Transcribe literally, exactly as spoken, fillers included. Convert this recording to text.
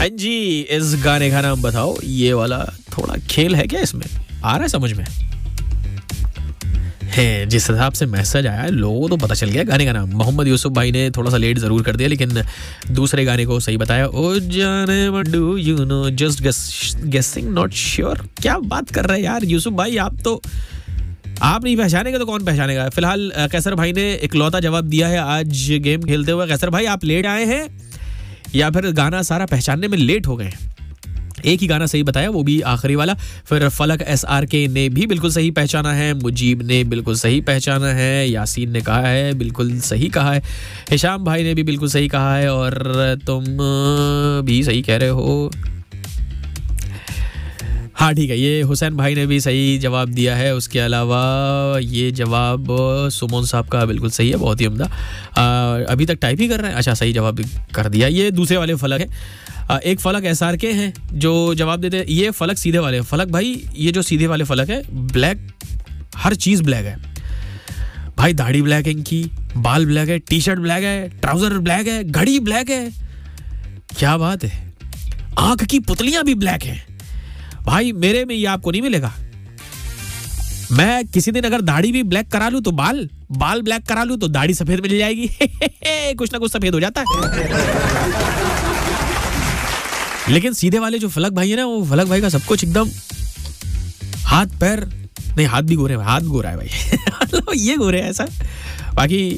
हाँ जी, इस गाने का नाम बताओ। ये वाला थोड़ा खेल है क्या इसमें? आ रहा है समझ में? है, जिस हिसाब से मैसेज आया लोगों को तो पता चल गया गाने का नाम। मोहम्मद यूसुफ भाई ने थोड़ा सा लेट जरूर कर दिया, लेकिन दूसरे गाने को सही बताया। ओ जाने what do you know, just guessing not sure. क्या बात कर रहे हैं यार यूसुफ भाई, आप तो आप नहीं पहचानेंगे तो कौन पहचानेगा। फिलहाल कैसर भाई ने इकलौता जवाब दिया है आज गेम खेलते हुए। कैसर भाई आप लेट आए हैं या फिर गाना सारा पहचानने में लेट हो गए? एक ही गाना सही बताया, वो भी आखिरी वाला। फिर फलक एस आर के ने भी बिल्कुल सही पहचाना है, मुजीब ने बिल्कुल सही पहचाना है, यासीन ने कहा है बिल्कुल सही कहा है, हिशाम भाई ने भी बिल्कुल सही कहा है, और तुम भी सही कह रहे हो। हाँ ठीक है, ये हुसैन भाई ने भी सही जवाब दिया है। उसके अलावा ये जवाब सुमन साहब का बिल्कुल सही है, बहुत ही उम्दा। अभी तक टाइप ही कर रहे हैं। अच्छा, सही जवाब कर दिया। ये दूसरे वाले फलक है। आ, एक फलक एस आर के हैं जो जवाब देते हैं। ये फलक सीधे वाले हैं। फलक भाई ये जो सीधे वाले फलक है, ब्लैक, हर चीज़ ब्लैक है भाई। दाढ़ी ब्लैक है इनकी, बाल ब्लैक है, टी शर्ट ब्लैक है, ट्राउजर ब्लैक है, घड़ी ब्लैक है। क्या बात है। आंख की पुतलियां भी ब्लैक हैं भाई। मेरे में ये आपको नहीं मिलेगा। मैं किसी दिन अगर दाढ़ी भी ब्लैक करा लूं तो बाल बाल ब्लैक करा लूं तो दाढ़ी सफेद मिल जाएगी। कुछ ना कुछ सफेद हो जाता है। लेकिन सीधे वाले जो फलक भाई है ना, वो फलक भाई का सब कुछ एकदम हाथ पैर नहीं, हाथ भी गोरे, हाथ गोरा है भाई। ये गोरे है ऐसा। बाकी